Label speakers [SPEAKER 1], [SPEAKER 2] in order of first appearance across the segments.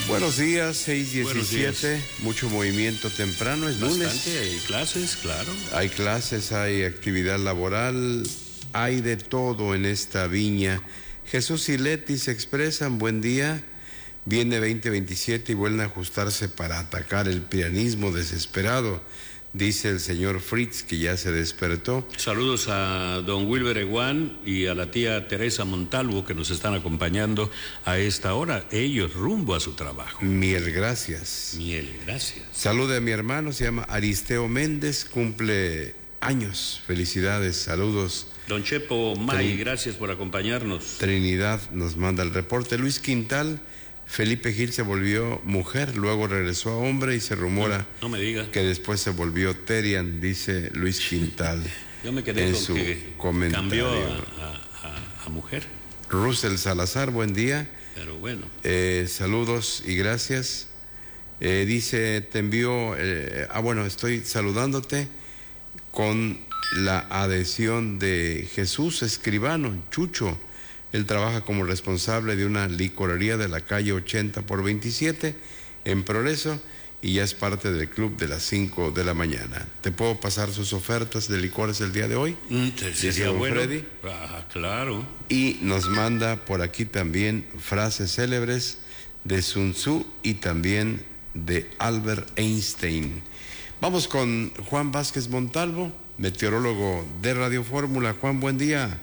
[SPEAKER 1] Buenos días, 6:17, mucho movimiento temprano, es lunes.
[SPEAKER 2] Bastante, hay clases, claro.
[SPEAKER 1] Hay clases, hay actividad laboral, hay de todo en esta viña. Jesús y Leti se expresan, buen día, viene 2027 y vuelven a ajustarse para atacar el pianismo desesperado, dice el señor Fritz, que ya se despertó.
[SPEAKER 2] Saludos a don Wilber Eguán y a la tía Teresa Montalvo que nos están acompañando a esta hora, ellos rumbo a su trabajo.
[SPEAKER 1] Miel, gracias.
[SPEAKER 2] Miel, gracias.
[SPEAKER 1] Salude a mi hermano, se llama Aristeo Méndez, cumple años, felicidades, saludos.
[SPEAKER 2] Don Chepo May, gracias por acompañarnos.
[SPEAKER 1] Trinidad nos manda el reporte. Luis Quintal, Felipe Gil se volvió mujer, luego regresó a hombre y se rumora
[SPEAKER 2] no me diga
[SPEAKER 1] que después se volvió Terian, dice Luis Quintal.
[SPEAKER 2] Yo me quedé
[SPEAKER 1] en
[SPEAKER 2] con
[SPEAKER 1] su
[SPEAKER 2] que
[SPEAKER 1] comentario.
[SPEAKER 2] cambió a mujer.
[SPEAKER 1] Russell Salazar, buen día.
[SPEAKER 2] Pero bueno.
[SPEAKER 1] Saludos y gracias. Dice, te envío, estoy saludándote con la adhesión de Jesús Escribano, Chucho. Él trabaja como responsable de una licorería de la calle 80 por 27 en Progreso y ya es parte del club de las 5 de la mañana. ¿Te puedo pasar sus ofertas de licores el día de hoy?
[SPEAKER 2] Sería bueno.
[SPEAKER 1] Freddy.
[SPEAKER 2] Claro.
[SPEAKER 1] Y nos manda por aquí también frases célebres de Sun Tzu y también de Albert Einstein. Vamos con Juan Vázquez Montalvo, meteorólogo de Radio Fórmula. Juan, buen día.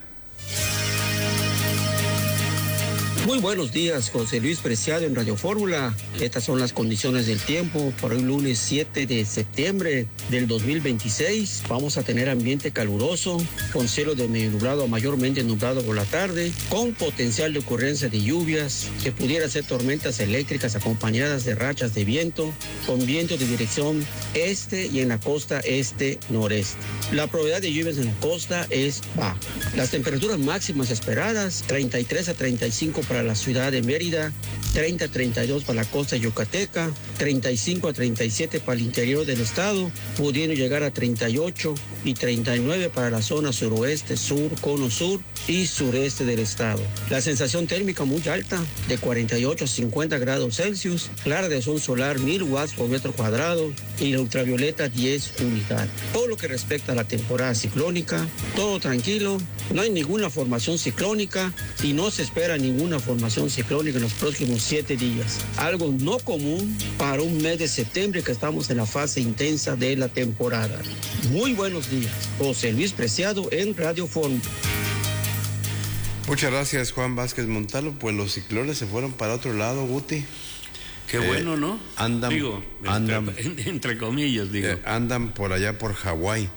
[SPEAKER 3] Muy buenos días, José Luis Preciado en Radio Fórmula. Estas son las condiciones del tiempo para hoy lunes 7 de septiembre del 2026. Vamos a tener ambiente caluroso, con cielo de medio nublado a mayormente nublado por la tarde, con potencial de ocurrencia de lluvias, que pudiera ser tormentas eléctricas acompañadas de rachas de viento, con viento de dirección este y en la costa este-noreste. La probabilidad de lluvias en la costa es baja. Las temperaturas máximas esperadas, 33 a 35 para la ciudad de Mérida, 30 a 32 para la costa yucateca, 35 a 37 para el interior del estado, pudiendo llegar a 38 y 39 para la zona suroeste, sur, cono sur y sureste del estado. La sensación térmica muy alta, de 48 a 50 grados Celsius, clara de sol solar 1000 watts por metro cuadrado y la ultravioleta 10 unidades. Todo lo que respecta a la temporada ciclónica, todo tranquilo, no hay ninguna formación ciclónica y no se espera ninguna formación ciclónica en los próximos 7 días. Algo no común para un mes de septiembre que estamos en la fase intensa de la temporada. Muy buenos días. José Luis Preciado en Radio Fórmula.
[SPEAKER 1] Muchas gracias, Juan Vázquez Montalvo. Pues los ciclones se fueron para otro lado, Guti.
[SPEAKER 2] Qué bueno, ¿no?
[SPEAKER 1] Andan,
[SPEAKER 2] entre comillas, digo.
[SPEAKER 1] Andan por allá por Hawái.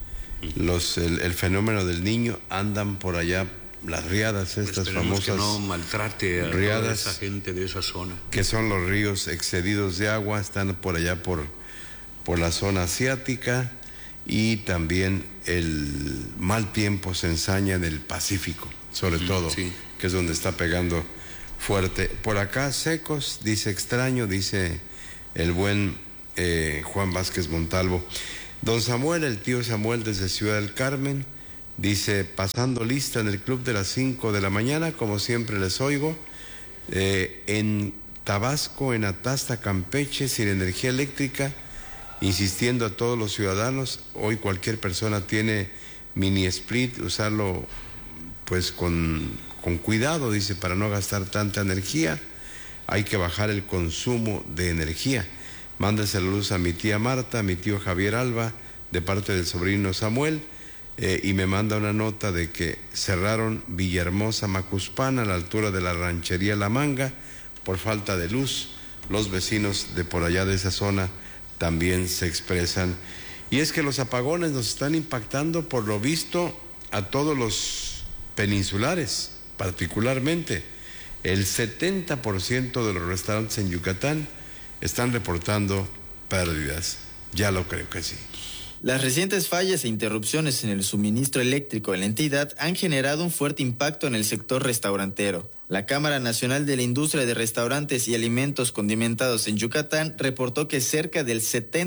[SPEAKER 1] El fenómeno del niño andan por allá, las riadas, estas
[SPEAKER 2] Esperemos
[SPEAKER 1] famosas.
[SPEAKER 2] Que no maltrate a
[SPEAKER 1] riadas,
[SPEAKER 2] toda esa gente de esa zona.
[SPEAKER 1] Que son los ríos excedidos de agua, están por allá por la zona asiática, y también el mal tiempo se ensaña en el Pacífico, sobre todo,
[SPEAKER 2] sí,
[SPEAKER 1] que es donde está pegando fuerte. Por acá secos, dice extraño, dice el buen Juan Vázquez Montalvo. Don Samuel, el tío Samuel desde Ciudad del Carmen, dice, pasando lista en el club de las 5 de la mañana, como siempre les oigo, en Tabasco, en Atasta, Campeche, sin energía eléctrica, insistiendo a todos los ciudadanos, hoy cualquier persona tiene mini split, usarlo pues con cuidado, dice, para no gastar tanta energía, hay que bajar el consumo de energía. Mándese la luz a mi tía Marta, a mi tío Javier Alba, de parte del sobrino Samuel, y me manda una nota de que cerraron Villahermosa Macuspana a la altura de la ranchería La Manga por falta de luz. Los vecinos de por allá de esa zona también se expresan. Y es que los apagones nos están impactando, por lo visto, a todos los peninsulares, particularmente. El 70% de los restaurantes en Yucatán están reportando pérdidas. Ya lo creo que sí.
[SPEAKER 4] Las recientes fallas e interrupciones en el suministro eléctrico en la entidad han generado un fuerte impacto en el sector restaurantero. La Cámara Nacional de la Industria de Restaurantes y Alimentos Condimentados en Yucatán reportó que cerca del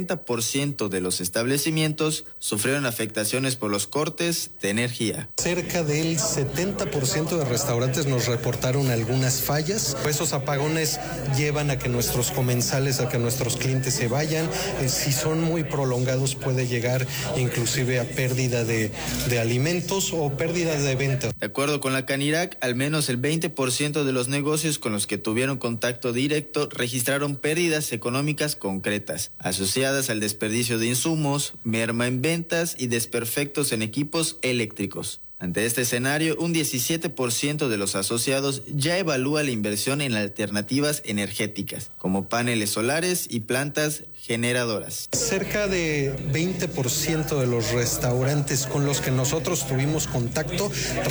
[SPEAKER 4] 70% de los establecimientos sufrieron afectaciones por los cortes de energía.
[SPEAKER 5] Cerca del 70% de restaurantes nos reportaron algunas fallas. Esos apagones llevan a que nuestros comensales, a que nuestros clientes se vayan. Si son muy prolongados puede llegar inclusive a pérdida de alimentos o pérdida de ventas.
[SPEAKER 4] De acuerdo con la Canirac, al menos el 20% de los negocios con los que tuvieron contacto directo registraron pérdidas económicas concretas, asociadas al desperdicio de insumos, merma en ventas y desperfectos en equipos eléctricos. Ante este escenario, un 17% de los asociados ya evalúa la inversión en alternativas energéticas, como paneles solares y plantas generadoras.
[SPEAKER 5] Cerca de 20% de los restaurantes con los que nosotros tuvimos contacto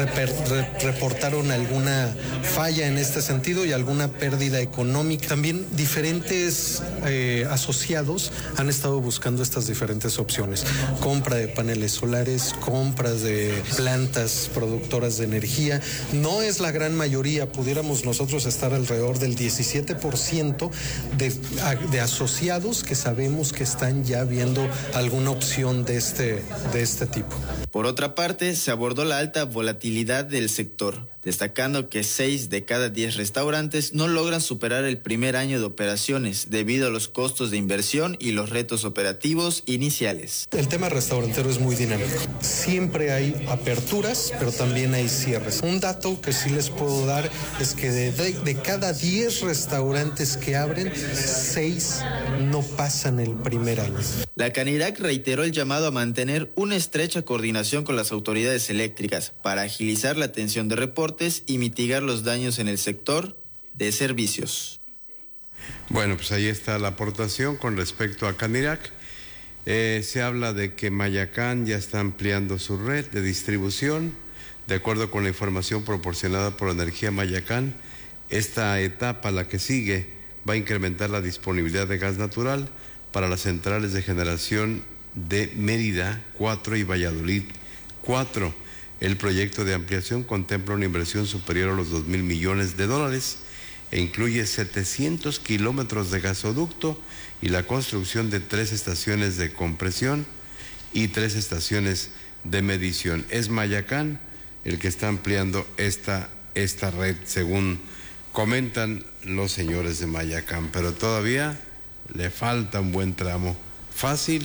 [SPEAKER 5] reportaron alguna falla en este sentido y alguna pérdida económica. También diferentes asociados han estado buscando estas diferentes opciones. Compra de paneles solares, compras de plantas productoras de energía. No es la gran mayoría, pudiéramos nosotros estar alrededor del 17% de asociados que sabemos que están ya viendo alguna opción de este tipo.
[SPEAKER 4] Por otra parte, se abordó la alta volatilidad del sector, destacando que 6 de cada 10 restaurantes no logran superar el primer año de operaciones debido a los costos de inversión y los retos operativos iniciales.
[SPEAKER 5] El tema restaurantero es muy dinámico. Siempre hay aperturas, pero también hay cierres. Un dato que sí les puedo dar es que de cada 10 restaurantes que abren, 6 no pasan el primer año.
[SPEAKER 4] La Canirac reiteró el llamado a mantener una estrecha coordinación con las autoridades eléctricas para agilizar la atención de reportes y mitigar los daños en el sector de servicios.
[SPEAKER 1] Bueno, pues ahí está la aportación con respecto a Canirac. Se habla de que Mayacán ya está ampliando su red de distribución. De acuerdo con la información proporcionada por Energía Mayacán, esta etapa, la que sigue, va a incrementar la disponibilidad de gas natural para las centrales de generación de Mérida 4 y Valladolid 4. El proyecto de ampliación contempla una inversión superior a los 2,000 millones de dólares e incluye 700 kilómetros de gasoducto y la construcción de 3 estaciones de compresión y 3 estaciones de medición. Es Mayacán el que está ampliando esta red, según comentan los señores de Mayacán, pero todavía le falta un buen tramo. Fácil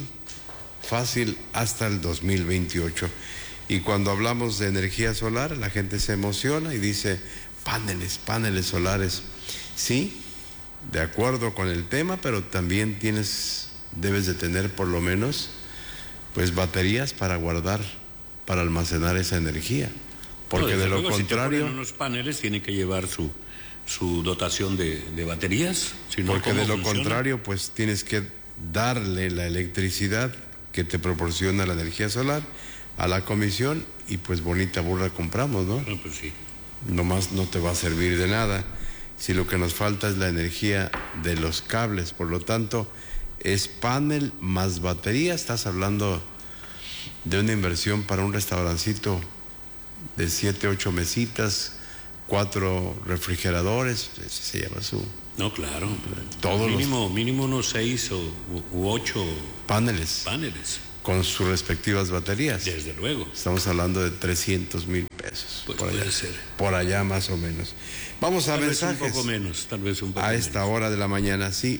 [SPEAKER 1] hasta el 2028. Y cuando hablamos de energía solar, la gente se emociona y dice, paneles solares. Sí, de acuerdo con el tema, pero también debes de tener por lo menos, pues, baterías para guardar, para almacenar esa energía. Porque
[SPEAKER 2] no,
[SPEAKER 1] de lo
[SPEAKER 2] luego,
[SPEAKER 1] contrario...
[SPEAKER 2] Si te ponen unos paneles, tiene que llevar su dotación de baterías. Si no,
[SPEAKER 1] porque de lo
[SPEAKER 2] funciona?
[SPEAKER 1] contrario, pues, tienes que darle la electricidad que te proporciona la energía solar a la comisión y pues bonita burra compramos, ¿no?
[SPEAKER 2] No, pues sí.
[SPEAKER 1] Nomás no te va a servir de nada si lo que nos falta es la energía de los cables. Por lo tanto, es panel más batería. Estás hablando de una inversión para un restaurancito de 7, 8 mesitas, 4 refrigeradores, ese se llama su...
[SPEAKER 2] No, claro.
[SPEAKER 1] Todos
[SPEAKER 2] mínimo unos 6 u 8
[SPEAKER 1] paneles. Con sus respectivas baterías.
[SPEAKER 2] Desde luego.
[SPEAKER 1] Estamos hablando de 300,000 pesos.
[SPEAKER 2] Pues
[SPEAKER 1] por
[SPEAKER 2] puede
[SPEAKER 1] allá,
[SPEAKER 2] ser.
[SPEAKER 1] Por allá más o menos. Vamos a
[SPEAKER 2] tal
[SPEAKER 1] mensajes.
[SPEAKER 2] Vez un poco menos, tal vez un poco
[SPEAKER 1] a
[SPEAKER 2] menos.
[SPEAKER 1] esta hora de la mañana, sí,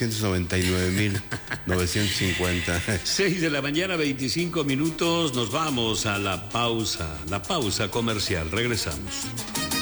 [SPEAKER 1] 299,950.
[SPEAKER 2] 6 de la mañana, 25 minutos. Nos vamos a la pausa comercial. Regresamos.